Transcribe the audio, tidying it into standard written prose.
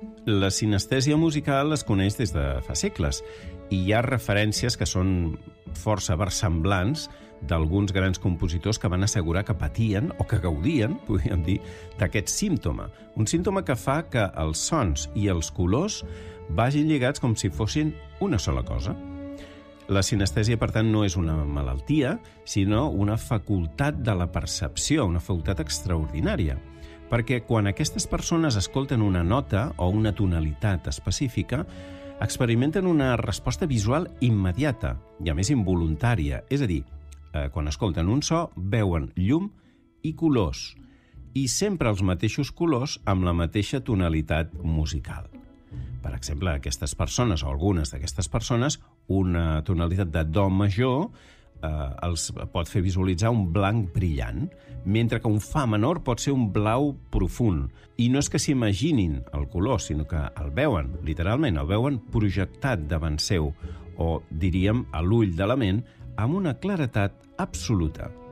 La sinestèsia musical es coneix des de fa segles i hi ha referències que són força versemblants d'alguns grans compositors que van assegurar que patien o que gaudien, podríem dir, d'aquest símptoma. Un símptoma que fa que els sons i els colors vagin lligats com si fossin una sola cosa. La sinestèsia, per tant, no és una malaltia, sinó una facultat de la percepció, una facultat extraordinària. Perquè quan aquestes persones escolten una nota o una tonalitat específica, experimenten una resposta visual immediata i, a més, involuntària. És a dir, quan escolten un so, veuen llum i colors, i sempre els mateixos colors amb la mateixa tonalitat musical. Per exemple, aquestes persones, o algunes d'aquestes persones, una tonalitat de do major els pot fer visualitzar un blanc brillant, mentre que un fa menor pot ser un blau profund. I no és que s'imaginin el color, sinó que el veuen, literalment, el veuen projectat davant seu, o, diríem, a l'ull de la ment, amb una claretat absoluta.